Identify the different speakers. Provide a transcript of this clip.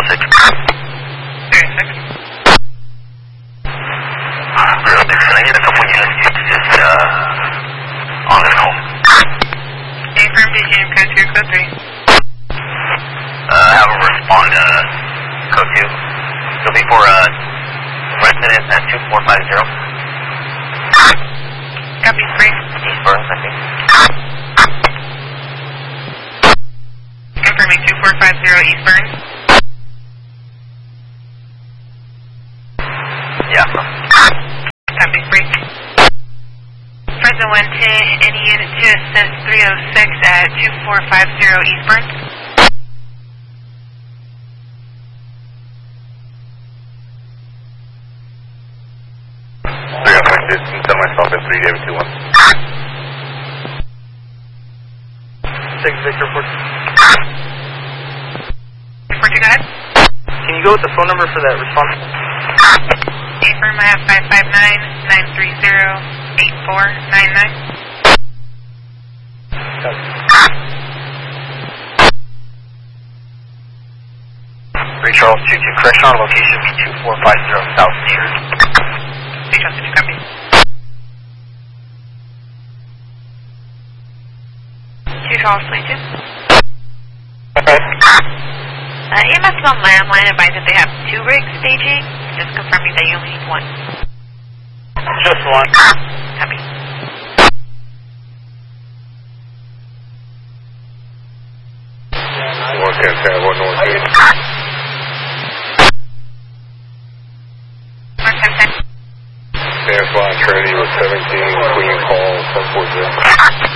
Speaker 1: 306.
Speaker 2: 306.
Speaker 1: 306, can I get a couple units just on this home?
Speaker 2: Confirm DGM country code 3.
Speaker 1: Have them respond code 2. It'll be for resident at 2450.
Speaker 2: Copy 3.
Speaker 1: East Burns, I think.
Speaker 2: Confirming 2450 East Burns.
Speaker 1: Yeah.
Speaker 2: Copy 3. Fresno 110, any unit to assist 306 at 2450 East Burns.
Speaker 1: Send myself at 3 David 21. 6 Victor 14.
Speaker 2: 14, go ahead.
Speaker 1: Can you go with the phone number for that response?
Speaker 2: Confirm I have 559-930-8499.
Speaker 1: Three Charles 22, correction on location be 2450 South Sears.
Speaker 2: 3 Charles 22, copy. 2 Charles 22.
Speaker 1: Okay.
Speaker 2: EMS on landline advised that they have 2 rigs staging. Just confirming that you only need 1.
Speaker 1: Just one.
Speaker 2: Copy.
Speaker 1: One 1010, 1 north.
Speaker 2: 110.
Speaker 1: San Juan Trinity with 17, Queen Call 140.